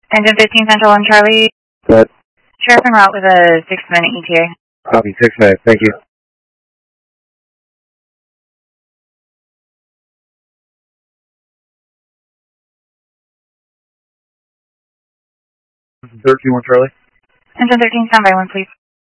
Engine 15 Central 1 Charlie. Good. Sheriff en route with a 6-minute ETA. Copy, 6 minutes. Thank you. Engine 13 1 Charlie. Engine 13, stand by 1, please.